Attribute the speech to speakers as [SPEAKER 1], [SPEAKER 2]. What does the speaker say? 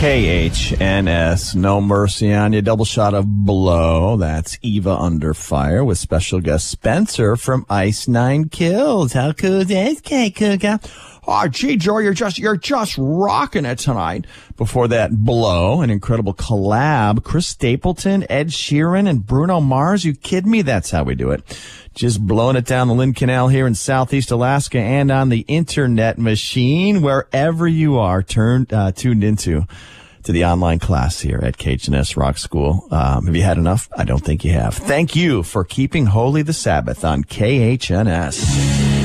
[SPEAKER 1] KHNS, No Mercy on You, double shot of Blow. That's Eva Under Fire with special guest Spencer from Ice Nine Kills. How cool is this, K-Kuka? Oh, gee, Joe, you're just rocking it tonight. Before that, Blow, an incredible collab. Chris Stapleton, Ed Sheeran, and Bruno Mars. You kidding me? That's how we do it. Just blowing it down the Lynn Canal here in Southeast Alaska and on the internet machine, wherever you are tuned into to the online class here at KHNS Rock School. Have you had enough? I don't think you have. Thank you for keeping holy the Sabbath on KHNS.